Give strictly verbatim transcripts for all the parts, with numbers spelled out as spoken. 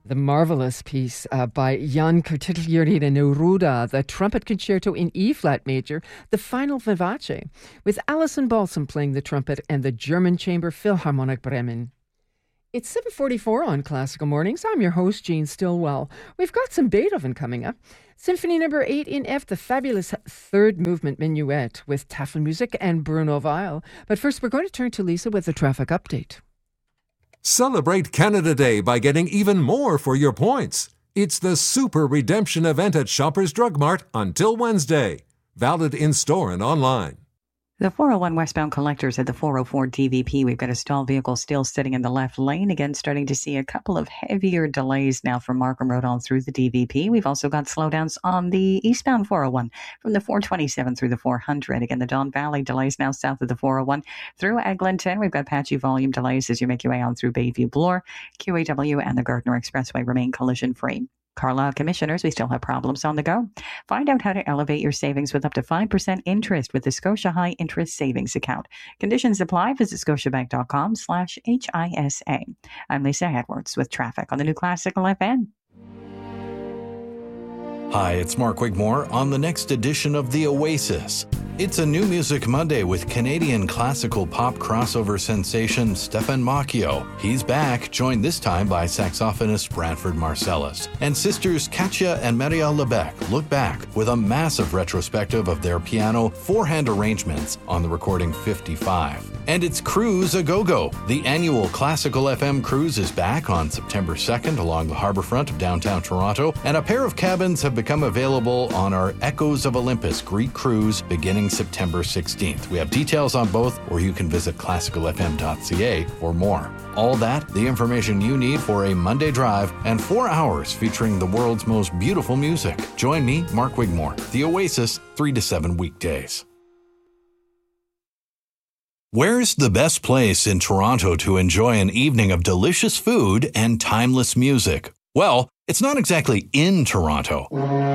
The marvelous piece uh, by Jan Kertitteljurin Neruda, the trumpet concerto in E-flat major, the final vivace, with Alison Balsam playing the trumpet and the German Chamber Philharmonic Bremen. It's seven forty-four on Classical Mornings. I'm your host, Jean Stillwell. We've got some Beethoven coming up. Symphony number eight in F, the fabulous third movement minuet with Tafelmusik and Bruno Weil. But first, we're going to turn to Lisa with the traffic update. Celebrate Canada Day by getting even more for your points. It's the Super Redemption event at Shoppers Drug Mart until Wednesday. Valid in-store and online. The four oh one westbound collectors at the four oh four D V P. We've got a stalled vehicle still sitting in the left lane. Again, starting to see a couple of heavier delays now from Markham Road on through the D V P. We've also got slowdowns on the eastbound four oh one from the four twenty-seven through the four hundred. Again, the Don Valley delays now south of the four oh one through Eglinton. We've got patchy volume delays as you make your way on through Bayview Bloor. Q A W and the Gardner Expressway remain collision-free. Carlisle Commissioners, we still have problems on the go. Find out how to elevate your savings with up to five percent interest with the Scotia High Interest Savings Account. Conditions apply. Visit scotiabank.com slash HISA. I'm Lisa Edwards with traffic on the New Classical F M. Hi, it's Mark Wigmore on the next edition of The Oasis. It's a New Music Monday with Canadian classical pop crossover sensation Stefan Macchio. He's back, joined this time by saxophonist Branford Marcellus. And sisters Katja and Maria Lebec look back with a massive retrospective of their piano four-hand arrangements on the recording fifty-five. And it's Cruise a Go-Go. The annual Classical F M cruise is back on September second along the harborfront of downtown Toronto, and a pair of cabins have become available on our Echoes of Olympus Greek cruise beginning September sixteenth. We have details on both, or you can visit classical f m dot c a for more. All that, the information you need for a Monday drive, and four hours featuring the world's most beautiful music. Join me, Mark Wigmore, The Oasis, three to seven weekdays. Where's the best place in Toronto to enjoy an evening of delicious food and timeless music? Well, it's not exactly in Toronto.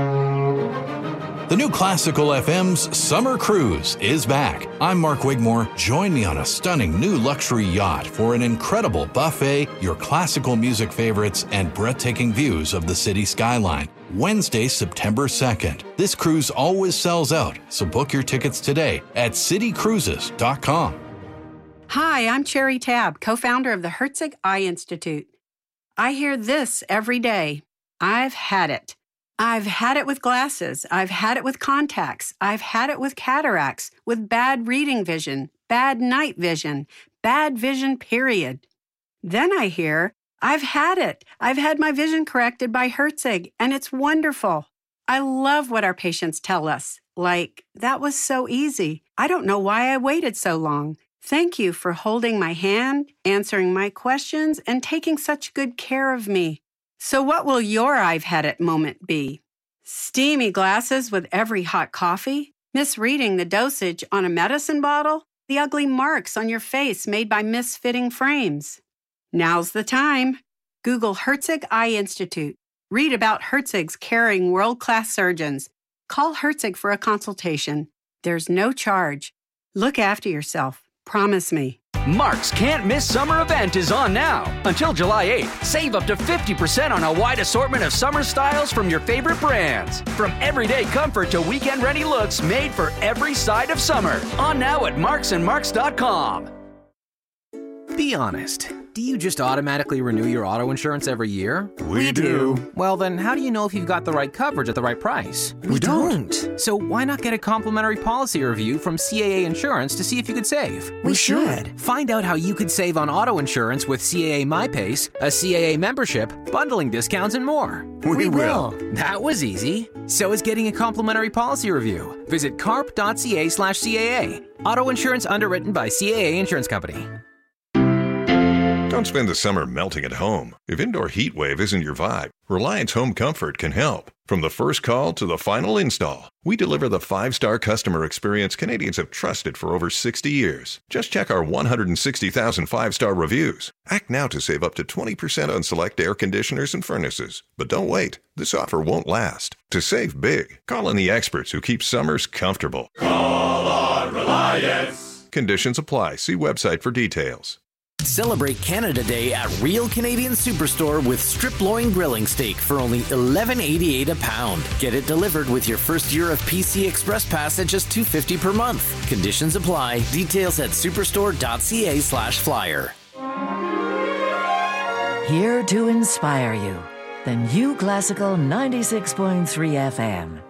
The New Classical F M's Summer Cruise is back. I'm Mark Wigmore. Join me on a stunning new luxury yacht for an incredible buffet, your classical music favorites, and breathtaking views of the city skyline. Wednesday, September second. This cruise always sells out, so book your tickets today at city cruises dot com. Hi, I'm Cherry Tabb, co-founder of the Herzig Eye Institute. I hear this every day. I've had it. I've had it with glasses. I've had it with contacts. I've had it with cataracts, with bad reading vision, bad night vision, bad vision, period. Then I hear, I've had it. I've had my vision corrected by Herzig, and it's wonderful. I love what our patients tell us. Like, that was so easy. I don't know why I waited so long. Thank you for holding my hand, answering my questions, and taking such good care of me. So what will your I've had it moment be? Steamy glasses with every hot coffee? Misreading the dosage on a medicine bottle? The ugly marks on your face made by misfitting frames? Now's the time. Google Herzig Eye Institute. Read about Herzig's caring world-class surgeons. Call Herzig for a consultation. There's no charge. Look after yourself. Promise me. Mark's Can't Miss Summer event is on now. Until July eighth, save up to fifty percent on a wide assortment of summer styles from your favorite brands. From everyday comfort to weekend-ready looks made for every side of summer. On now at marks and marks dot com. Be honest. Do you just automatically renew your auto insurance every year? We do. Well, then how do you know if you've got the right coverage at the right price? We don't. So why not get a complimentary policy review from C A A Insurance to see if you could save? We should. Find out how you could save on auto insurance with C A A MyPace, a C A A membership, bundling discounts, and more. We, we will. That was easy. So is getting a complimentary policy review. Visit carp.ca slash CAA. Auto insurance underwritten by C A A Insurance Company. Don't spend the summer melting at home. If indoor heat wave isn't your vibe, Reliance Home Comfort can help. From the first call to the final install, we deliver the five-star customer experience Canadians have trusted for over sixty years. Just check our one hundred sixty thousand five-star reviews. Act now to save up to twenty percent on select air conditioners and furnaces. But don't wait. This offer won't last. To save big, call on the experts who keep summers comfortable. Call on Reliance. Conditions apply. See website for details. Celebrate Canada Day at Real Canadian Superstore with strip loin grilling steak for only eleven eighty-eight a pound. Get it delivered with your first year of P C Express Pass at just two fifty per month. Conditions apply. Details at superstore.ca slash flyer. Here to inspire you. The new Classical ninety-six point three F M.